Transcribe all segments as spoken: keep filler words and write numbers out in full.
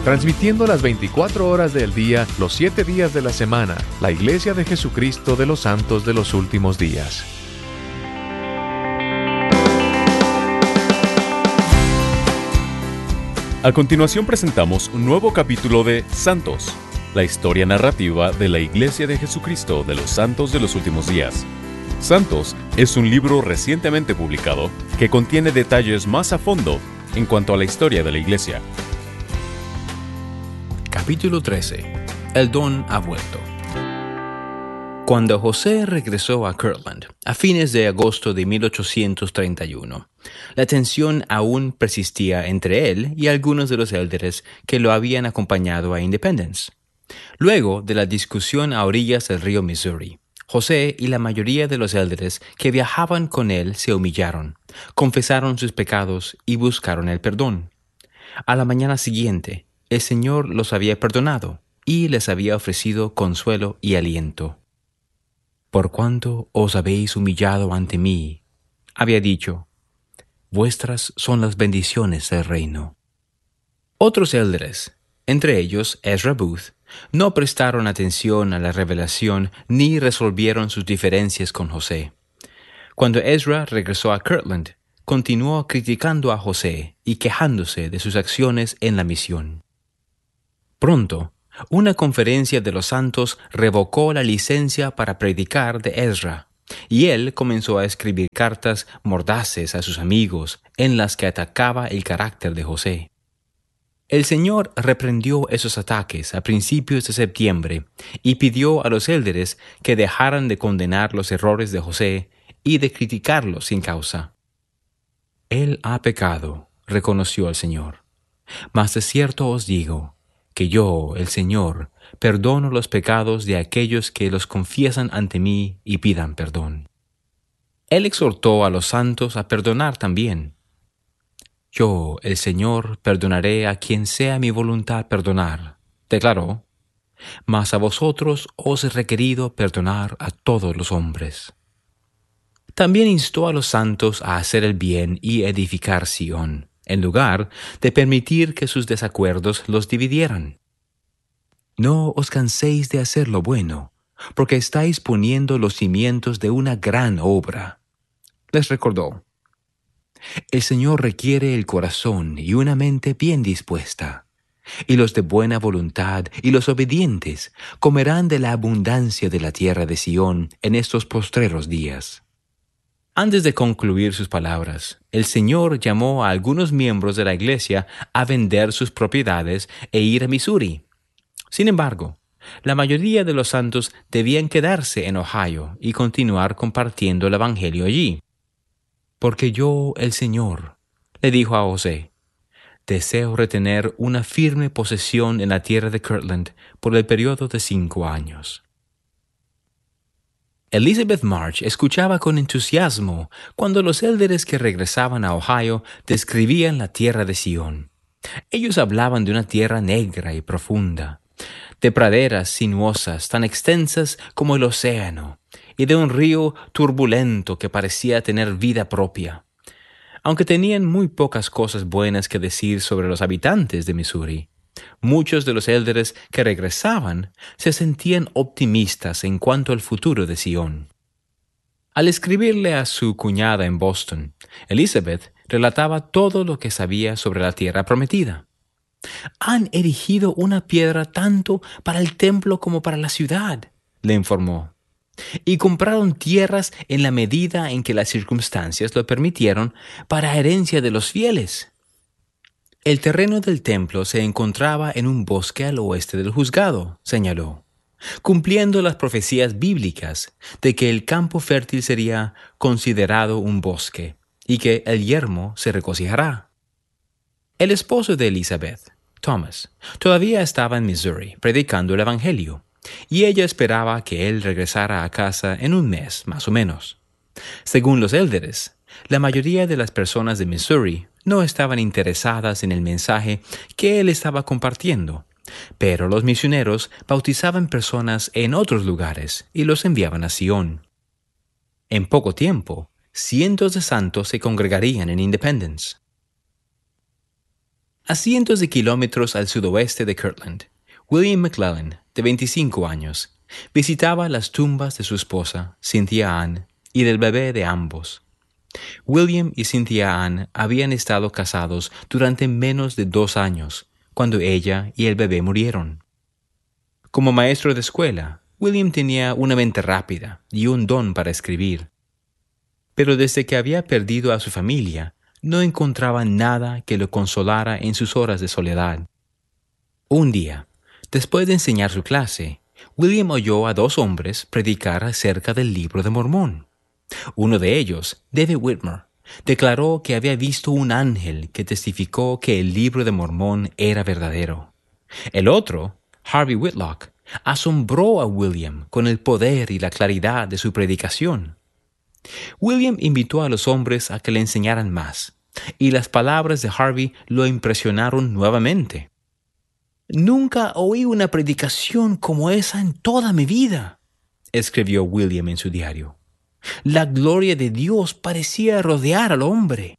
transmitiendo las veinticuatro horas del día, los siete días de la semana, la Iglesia de Jesucristo de los Santos de los Últimos Días. A continuación presentamos un nuevo capítulo de Santos, la historia narrativa de la Iglesia de Jesucristo de los Santos de los Últimos Días. Santos es un libro recientemente publicado que contiene detalles más a fondo en cuanto a la historia de la Iglesia. Capítulo trece. El don ha vuelto. Cuando José regresó a Kirtland a fines de agosto de mil ochocientos treinta y uno, la tensión aún persistía entre él y algunos de los élderes que lo habían acompañado a Independence. Luego de la discusión a orillas del río Missouri, José y la mayoría de los élderes que viajaban con él se humillaron, confesaron sus pecados y buscaron el perdón. A la mañana siguiente, el Señor los había perdonado y les había ofrecido consuelo y aliento. «Por cuanto os habéis humillado ante mí», había dicho, «vuestras son las bendiciones del reino». Otros élderes, entre ellos Ezra Booth, no prestaron atención a la revelación ni resolvieron sus diferencias con José. Cuando Ezra regresó a Kirtland, continuó criticando a José y quejándose de sus acciones en la misión. Pronto, una conferencia de los santos revocó la licencia para predicar de Ezra, y él comenzó a escribir cartas mordaces a sus amigos en las que atacaba el carácter de José. El Señor reprendió esos ataques a principios de septiembre y pidió a los élderes que dejaran de condenar los errores de José y de criticarlos sin causa. «Él ha pecado», reconoció el Señor, «mas de cierto os digo, que yo, el Señor, perdono los pecados de aquellos que los confiesan ante mí y pidan perdón». Él exhortó a los santos a perdonar también. «Yo, el Señor, perdonaré a quien sea mi voluntad perdonar», declaró, «mas a vosotros os he requerido perdonar a todos los hombres». También instó a los santos a hacer el bien y edificar Sión, en lugar de permitir que sus desacuerdos los dividieran. «No os canséis de hacer lo bueno, porque estáis poniendo los cimientos de una gran obra», les recordó. «El Señor requiere el corazón y una mente bien dispuesta, y los de buena voluntad y los obedientes comerán de la abundancia de la tierra de Sión en estos postreros días». Antes de concluir sus palabras, el Señor llamó a algunos miembros de la iglesia a vender sus propiedades e ir a Missouri. Sin embargo, la mayoría de los santos debían quedarse en Ohio y continuar compartiendo el evangelio allí. «Porque yo, el Señor», le dijo a José, «deseo retener una firme posesión en la tierra de Kirtland por el periodo de cinco años». Elizabeth March escuchaba con entusiasmo cuando los élderes que regresaban a Ohio describían la tierra de Sión. Ellos hablaban de una tierra negra y profunda, de praderas sinuosas tan extensas como el océano, y de un río turbulento que parecía tener vida propia. Aunque tenían muy pocas cosas buenas que decir sobre los habitantes de Missouri, muchos de los élderes que regresaban se sentían optimistas en cuanto al futuro de Sión. Al escribirle a su cuñada en Boston, Elizabeth relataba todo lo que sabía sobre la tierra prometida. «Han erigido una piedra tanto para el templo como para la ciudad», le informó, «y compraron tierras en la medida en que las circunstancias lo permitieron para herencia de los fieles». «El terreno del templo se encontraba en un bosque al oeste del juzgado», señaló, cumpliendo las profecías bíblicas de que el campo fértil sería considerado un bosque y que el yermo se regocijará. El esposo de Elizabeth, Thomas, todavía estaba en Missouri predicando el evangelio, y ella esperaba que él regresara a casa en un mes, más o menos. Según los élderes, la mayoría de las personas de Missouri no estaban interesadas en el mensaje que él estaba compartiendo, pero los misioneros bautizaban personas en otros lugares y los enviaban a Sion. En poco tiempo, cientos de santos se congregarían en Independence. A cientos de kilómetros al sudoeste de Kirtland, William McLellan, de veinticinco años, visitaba las tumbas de su esposa, Cynthia Ann, y del bebé de ambos. William y Cynthia Ann habían estado casados durante menos de dos años, cuando ella y el bebé murieron. Como maestro de escuela, William tenía una mente rápida y un don para escribir. Pero desde que había perdido a su familia, no encontraba nada que lo consolara en sus horas de soledad. Un día, después de enseñar su clase, William oyó a dos hombres predicar acerca del Libro de Mormón. Uno de ellos, David Whitmer, declaró que había visto un ángel que testificó que el Libro de Mormón era verdadero. El otro, Harvey Whitlock, asombró a William con el poder y la claridad de su predicación. William invitó a los hombres a que le enseñaran más, y las palabras de Harvey lo impresionaron nuevamente. «Nunca oí una predicación como esa en toda mi vida», escribió William en su diario. «La gloria de Dios parecía rodear al hombre».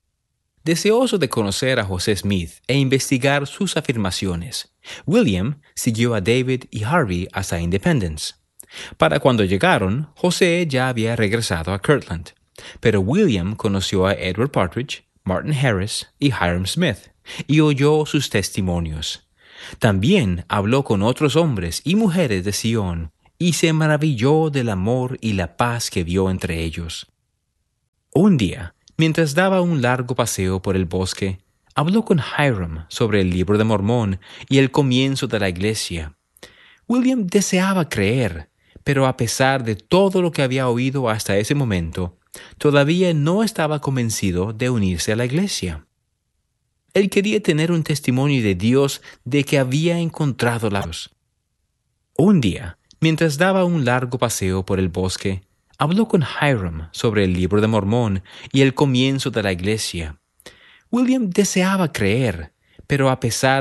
Deseoso de conocer a José Smith e investigar sus afirmaciones, William siguió a David y Harvey hasta Independence. Para cuando llegaron, José ya había regresado a Kirtland, pero William conoció a Edward Partridge, Martin Harris y Hiram Smith, y oyó sus testimonios. También habló con otros hombres y mujeres de Sion, y se maravilló del amor y la paz que vio entre ellos. Un día, mientras daba un largo paseo por el bosque, habló con Hiram sobre el Libro de Mormón y el comienzo de la iglesia. William deseaba creer, pero a pesar de todo lo que había oído hasta ese momento, todavía no estaba convencido de unirse a la iglesia. Él quería tener un testimonio de Dios de que había encontrado la luz. Un día, mientras daba un largo paseo por el bosque, habló con Hiram sobre el Libro de Mormón y el comienzo de la iglesia. William deseaba creer, pero a pesar